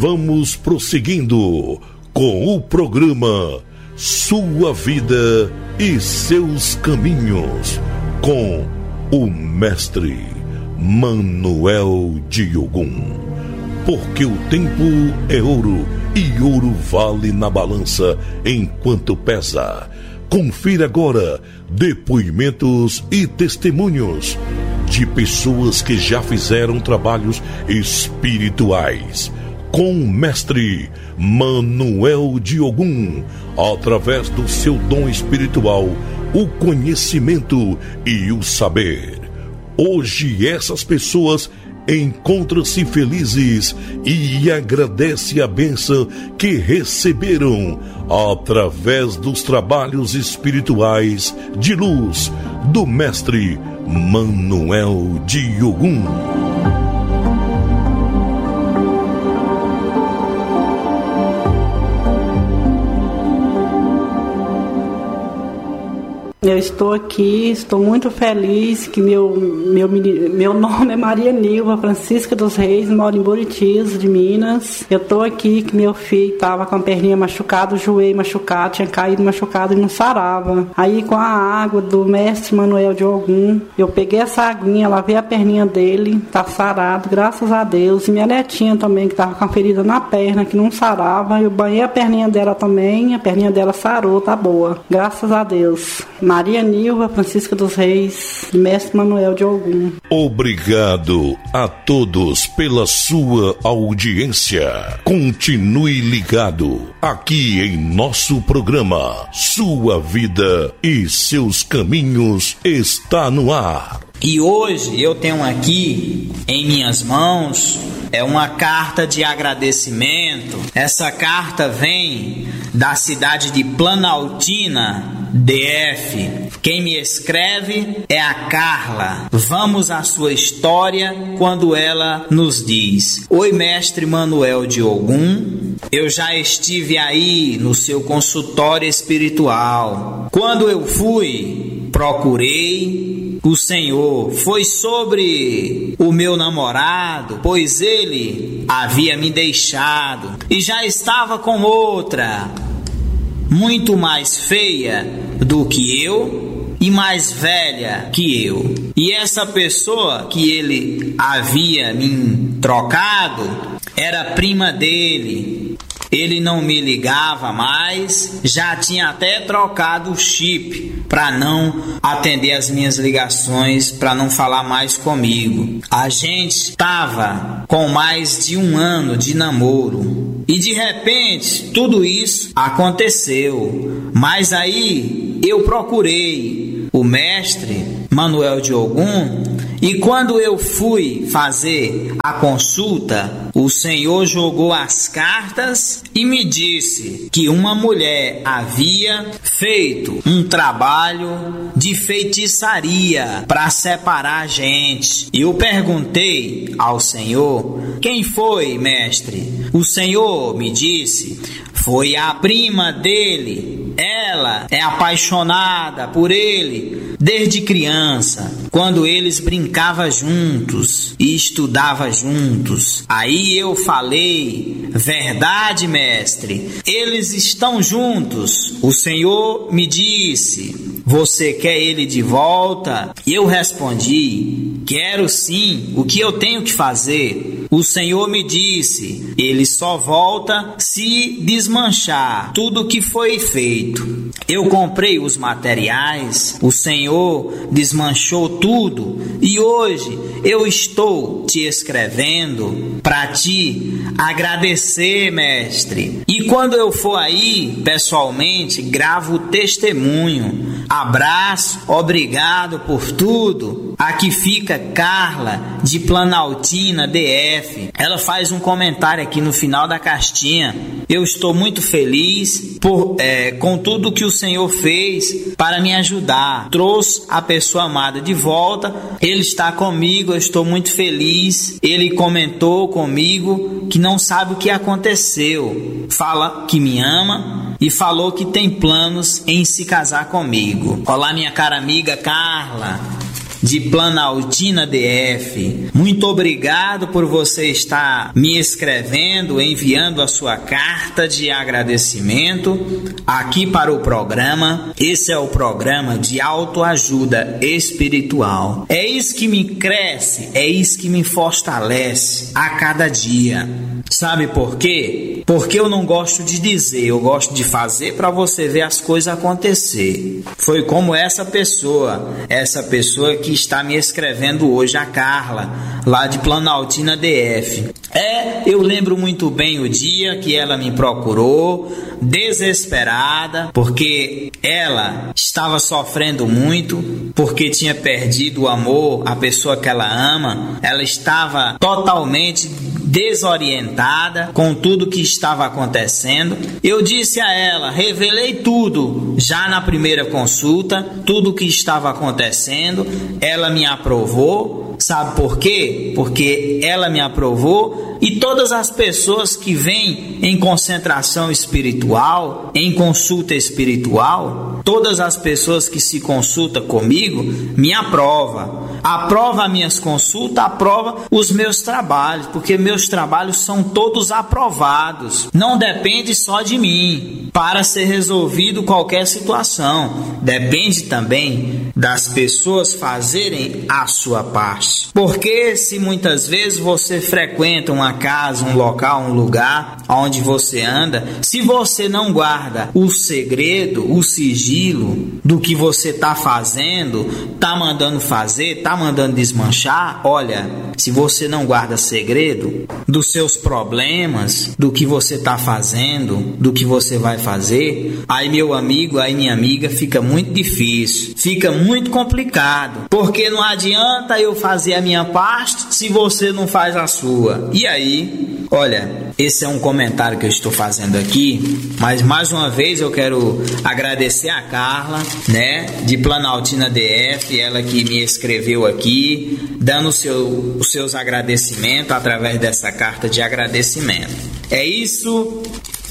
vamos prosseguindo com o programa Sua Vida e Seus Caminhos, com o Mestre Manuel de Ogum. Porque o tempo é ouro e ouro vale na balança enquanto pesa. Confira agora depoimentos e testemunhos de pessoas que já fizeram trabalhos espirituais com o Mestre Manuel de Ogum, através do seu dom espiritual, o conhecimento e o saber. Hoje essas pessoas encontram-se felizes e agradecem a bênção que receberam através dos trabalhos espirituais de luz do Mestre Manuel de Ogum. Eu estou aqui, estou muito feliz que meu nome é Maria Nilva Francisca dos Reis, moro em Buritis, de Minas. Eu estou aqui que meu filho estava com a perninha machucada, o joelho machucado, tinha caído machucado e não sarava. Aí com a água do Mestre Manuel de Ogum, eu peguei essa aguinha, lavei a perninha dele, tá sarado, graças a Deus. E minha netinha também, que estava com a ferida na perna, que não sarava, eu banhei a perninha dela também, a perninha dela sarou, tá boa, graças a Deus. Maria Nilva Francisca dos Reis, Mestre Manuel de Ogum. Obrigado a todos pela sua audiência. Continue ligado aqui em nosso programa. Sua vida e seus caminhos está no ar. E hoje eu tenho aqui em minhas mãos uma carta de agradecimento. Essa carta vem da cidade de Planaltina, DF. Quem me escreve é a Carla. Vamos à sua história quando ela nos diz: Oi, Mestre Manuel de Ogum. Eu já estive aí no seu consultório espiritual. Quando eu fui, procurei o Senhor. Foi sobre o meu namorado, pois ele havia me deixado e já estava com outra, muito mais feia do que eu e mais velha que eu. E essa pessoa que ele havia me trocado era prima dele. Ele não me ligava mais, já tinha até trocado o chip para não atender as minhas ligações, para não falar mais comigo. A gente estava com mais de 1 ano de namoro e de repente tudo isso aconteceu. Mas aí eu procurei o Mestre Manuel de Ogum e quando eu fui fazer a consulta, o Senhor jogou as cartas e me disse que uma mulher havia feito um trabalho de feitiçaria para separar a gente. Eu perguntei ao Senhor: quem foi, mestre? O Senhor me disse: foi a prima dele. Ela é apaixonada por ele desde criança, quando eles brincavam juntos e estudavam juntos. Aí eu falei: verdade, mestre, eles estão juntos. O Senhor me disse: você quer ele de volta? E eu respondi: quero sim. O que eu tenho que fazer? O Senhor me disse: ele só volta se desmanchar tudo que foi feito. Eu comprei os materiais, o Senhor desmanchou tudo e hoje eu estou te escrevendo para te agradecer, mestre. E quando eu for aí pessoalmente, gravo o testemunho. Abraço, obrigado por tudo. Aqui fica Carla de Planaltina, DF. Ela faz um comentário aqui no final da cartinha. Eu estou muito feliz com tudo que o Senhor fez para me ajudar. Trouxe a pessoa amada de volta. Ele está comigo, eu estou muito feliz. Ele comentou comigo que não sabe o que aconteceu. Fala que me ama e falou que tem planos em se casar comigo. Olá, minha cara amiga Carla. de Planaltina DF. Muito obrigado por você estar me escrevendo, enviando a sua carta de agradecimento aqui para o programa. Esse é o programa de autoajuda espiritual. É isso que me cresce, é isso que me fortalece a cada dia. Sabe por quê? Porque eu não gosto de dizer, eu gosto de fazer para você ver as coisas acontecer. Foi como essa pessoa que está me escrevendo hoje, a Carla, lá de Planaltina DF. Eu lembro muito bem o dia que ela me procurou, desesperada, porque ela estava sofrendo muito, porque tinha perdido o amor, a pessoa que ela ama. Ela estava totalmente desorientada com tudo que estava acontecendo. Eu disse a ela, revelei tudo já na primeira consulta, tudo o que estava acontecendo. Ela me aprovou. Sabe por quê? Porque ela me aprovou, e todas as pessoas que vêm em concentração espiritual, em consulta espiritual, todas as pessoas que se consultam comigo, me aprovam. Aprova as minhas consultas, aprova os meus trabalhos, porque meus trabalhos são todos aprovados. Não depende só de mim para ser resolvido qualquer situação. Depende também das pessoas fazerem a sua parte. Porque se muitas vezes você frequenta uma casa, um local, um lugar onde você anda, se você não guarda o segredo, o sigilo do que você está fazendo, está mandando fazer, está mandando desmanchar, olha, se você não guarda segredo dos seus problemas, do que você está fazendo, do que você vai fazer, aí meu amigo, aí minha amiga, fica muito difícil, fica muito complicado, porque não adianta eu fazer a minha parte se você não faz a sua. E aí, olha, esse é um comentário que eu estou fazendo aqui, mas mais uma vez eu quero agradecer a Carla, né, de Planaltina DF, ela que me escreveu aqui, dando os seus agradecimentos através dessa carta de agradecimento. É isso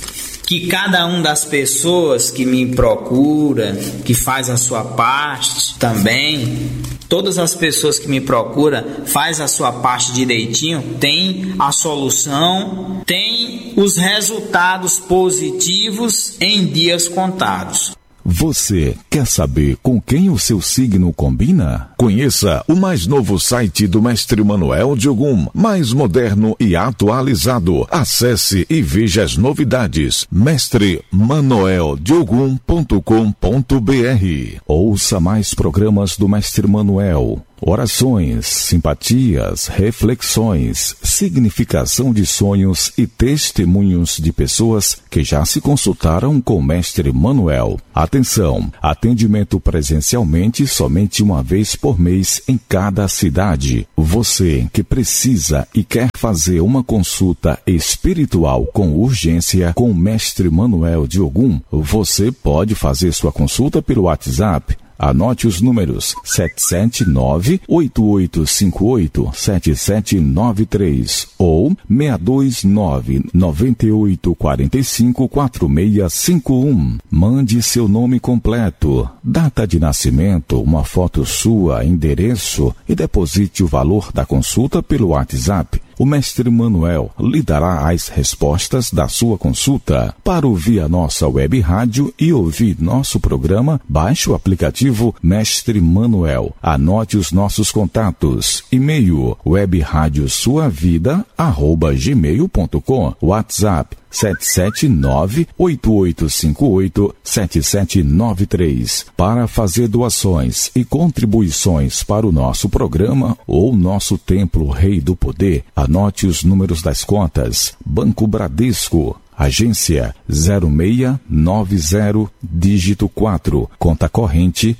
que cada uma das pessoas que me procura, que faz a sua parte também, todas as pessoas que me procuram, faz a sua parte direitinho, tem a solução, tem os resultados positivos em dias contados. Você quer saber com quem o seu signo combina? Conheça o mais novo site do Mestre Manuel de Ogum, mais moderno e atualizado. Acesse e veja as novidades. mestremanueldeogum.com.br. Ouça mais programas do Mestre Manuel. Orações, simpatias, reflexões, significação de sonhos e testemunhos de pessoas que já se consultaram com o Mestre Manuel. Atenção! Atendimento presencialmente somente uma vez por mês em cada cidade. Você que precisa e quer fazer uma consulta espiritual com urgência com o Mestre Manuel de Ogum, você pode fazer sua consulta pelo WhatsApp. Anote os números 779-8858-7793 ou 629-9845-4651. Mande seu nome completo, data de nascimento, uma foto sua, endereço e deposite o valor da consulta pelo WhatsApp. O Mestre Manuel lhe dará as respostas da sua consulta. Para ouvir a nossa web rádio e ouvir nosso programa, baixe o aplicativo Mestre Manuel. Anote os nossos contatos. E-mail webradiosuavida@gmail.com. WhatsApp 779-8858-7793. Para fazer doações e contribuições para o nosso programa ou nosso Templo Rei do Poder, anote os números das contas. Banco Bradesco, agência 0690, dígito 4, conta corrente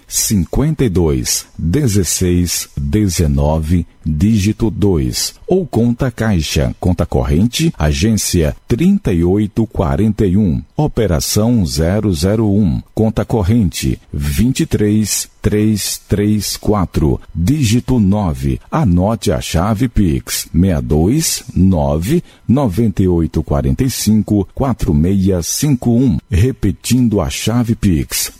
521619, dígito 2, ou conta caixa, conta corrente, agência 3841, operação 001, conta corrente 23334, dígito 9. Anote a chave Pix 6299845 62-4651. Repetindo a chave Pix,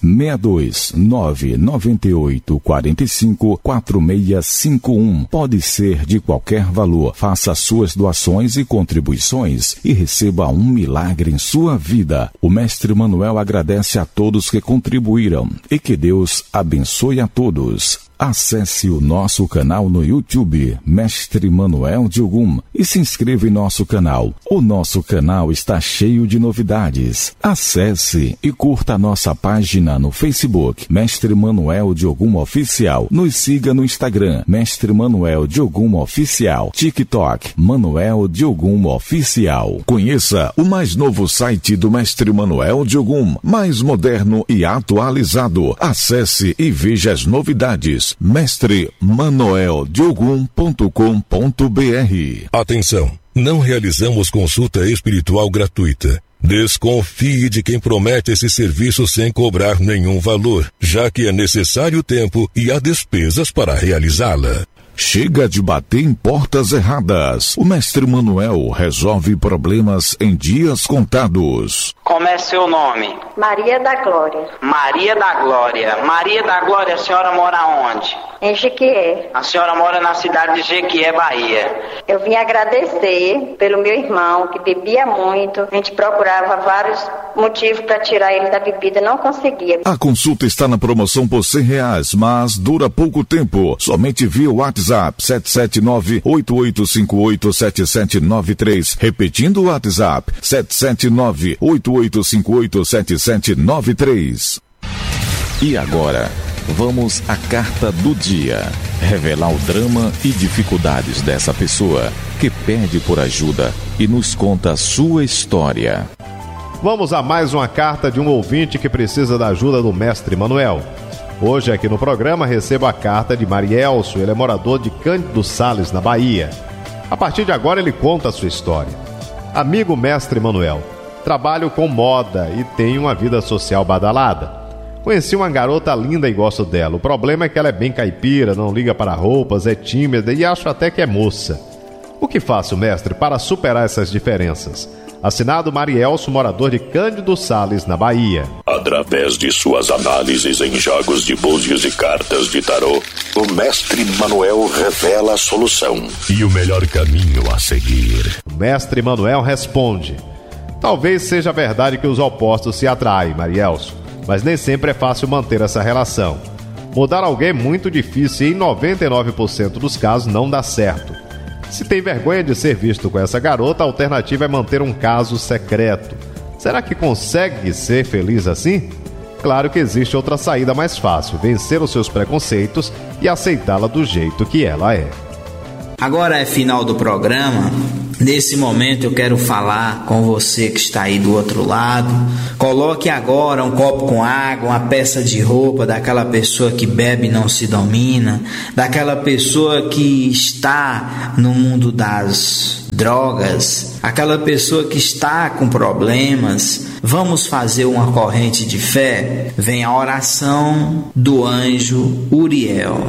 62998454651. Pode ser de qualquer valor. Faça suas doações e contribuições e receba um milagre em sua vida. O Mestre Manuel agradece a todos que contribuíram e que Deus abençoe a todos. Acesse o nosso canal no YouTube, Mestre Manuel de Ogum, e se inscreva em nosso canal. O nosso canal está cheio de novidades. Acesse e curta a nossa página no Facebook, Mestre Manuel de Ogum Oficial. Nos siga no Instagram, Mestre Manuel de Ogum Oficial. TikTok, Manuel de Ogum Oficial. Conheça o mais novo site do Mestre Manuel de Ogum, mais moderno e atualizado. Acesse e veja as novidades. mestremanueldeogum.com.br. Atenção! Não realizamos consulta espiritual gratuita. Desconfie de quem promete esse serviço sem cobrar nenhum valor, já que é necessário tempo e há despesas para realizá-la. Chega de bater em portas erradas. O Mestre Manuel resolve problemas em dias contados. Como é seu nome? Maria da Glória. Maria da Glória. Maria da Glória, a senhora mora onde? Em Jequié. A senhora mora na cidade de Jequié, Bahia. Eu vim agradecer pelo meu irmão, que bebia muito. A gente procurava vários motivos para tirar ele da bebida, não conseguia. A consulta está na promoção por R$100, mas dura pouco tempo. Somente via WhatsApp 779-8858-7793. Repetindo o WhatsApp 779-8858-7793. E agora, vamos à carta do dia. Revelar o drama e dificuldades dessa pessoa que pede por ajuda e nos conta a sua história. Vamos a mais uma carta de um ouvinte que precisa da ajuda do Mestre Manuel. Hoje aqui no programa recebo a carta de Marielso, ele é morador de Cândido Sales, na Bahia. A partir de agora ele conta a sua história. Amigo Mestre Manuel, trabalho com moda e tenho uma vida social badalada. Conheci uma garota linda e gosto dela. O problema é que ela é bem caipira, não liga para roupas, é tímida e acho até que é moça. O que faço, mestre, para superar essas diferenças? Assinado Marielso, morador de Cândido Sales, na Bahia. Através de suas análises em jogos de búzios e cartas de tarô, o Mestre Manuel revela a solução e o melhor caminho a seguir. O Mestre Manuel responde: talvez seja verdade que os opostos se atraem, Marielso, mas nem sempre é fácil manter essa relação. Mudar alguém é muito difícil e em 99% dos casos não dá certo. Se tem vergonha de ser visto com essa garota, a alternativa é manter um caso secreto. Será que consegue ser feliz assim? Claro que existe outra saída mais fácil: vencer os seus preconceitos e aceitá-la do jeito que ela é. Agora é final do programa. Nesse momento eu quero falar com você que está aí do outro lado. Coloque agora um copo com água, uma peça de roupa daquela pessoa que bebe e não se domina, daquela pessoa que está no mundo das drogas, aquela pessoa que está com problemas. Vamos fazer uma corrente de fé? Vem a oração do anjo Uriel.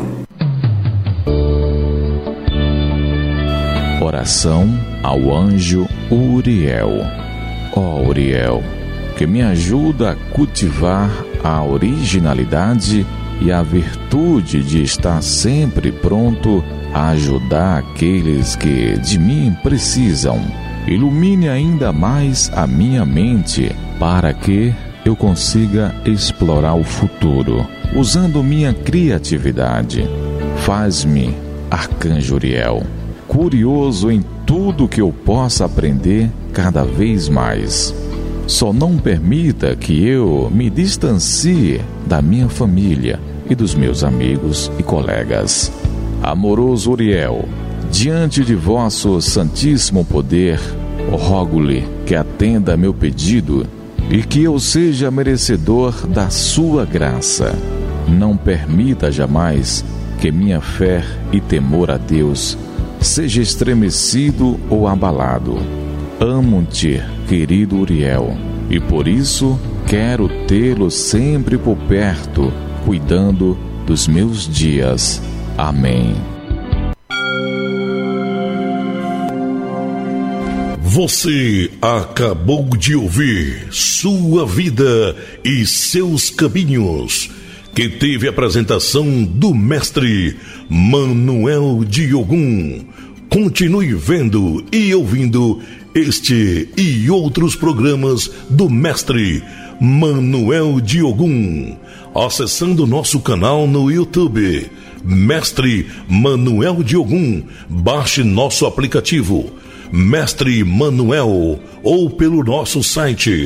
Oração ao anjo Uriel. Ó Uriel, que me ajuda a cultivar a originalidade e a virtude de estar sempre pronto a ajudar aqueles que de mim precisam. Ilumine ainda mais a minha mente para que eu consiga explorar o futuro, usando minha criatividade. Faz-me, Arcanjo Uriel, curioso em tudo que eu possa aprender cada vez mais. Só não permita que eu me distancie da minha família e dos meus amigos e colegas. Amoroso Uriel, diante de vosso santíssimo poder, rogo-lhe que atenda meu pedido e que eu seja merecedor da sua graça. Não permita jamais que minha fé e temor a Deus seja estremecido ou abalado. Amo-te, querido Uriel, e por isso quero tê-lo sempre por perto, cuidando dos meus dias. Amém. Você acabou de ouvir Sua Vida e Seus Caminhos, que teve a apresentação do mestre Manuel de Ogum. Continue vendo e ouvindo este e outros programas do mestre Manuel de Ogum, acessando nosso canal no YouTube, Mestre Manuel de Ogum. Baixe nosso aplicativo Mestre Manuel, ou pelo nosso site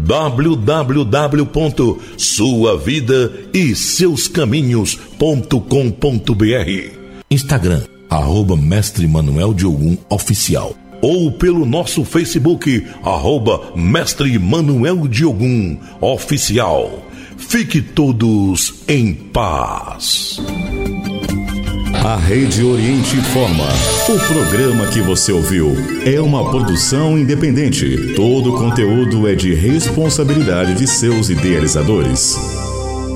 www.suavidaeseuscaminhos.com.br, Instagram @Mestre Manuel de Ogum Oficial, ou pelo nosso Facebook @Mestre Manuel de Ogum Oficial. Fique todos em paz. A Rede Oriente informa. O programa que você ouviu é uma produção independente. Todo o conteúdo é de responsabilidade de seus idealizadores.